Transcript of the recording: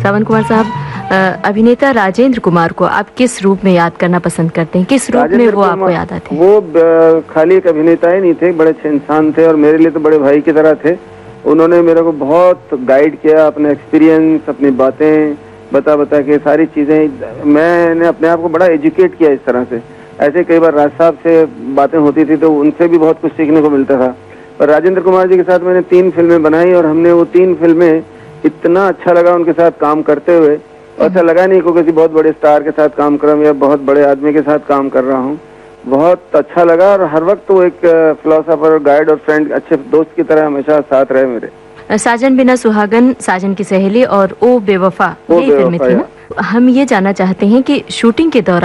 सावन कुमार साहब, अभिनेता राजेंद्र कुमार को आप किस रूप में याद करना पसंद करते हैं? किस रूप में वो आपको याद आते हैं? वो खाली एक अभिनेता ही नहीं थे, बड़े अच्छे इंसान थे और मेरे लिए तो बड़े भाई की तरह थे। उन्होंने मेरे को बहुत गाइड किया, अपने एक्सपीरियंस, अपनी बातें बता के सारी चीजें। मैंने अपने आप को बड़ा एजुकेट किया इस तरह से। ऐसे कई बार राज साहब से बातें होती थी तो उनसे भी बहुत कुछ सीखने को मिलता था। और राजेंद्र कुमार जी के साथ मैंने 3 फिल्में बनाई और हमने वो 3 फिल्में, इतना अच्छा लगा उनके साथ काम करते हुए। ऐसा लगा नहीं को किसी बहुत बड़े स्टार के साथ काम कर रहा हूँ या बहुत बड़े आदमी के साथ काम कर रहा हूँ। बहुत अच्छा लगा और हर वक्त वो एक फिलोसोफर, गाइड और फ्रेंड, अच्छे दोस्त की तरह हमेशा साथ रहे मेरे। साजन बिना सुहागन, साजन की सहेली और ओ बेवफा, यही फिल्में थी ना? हम ये जानना चाहते हैं कि शूटिंग के दौरान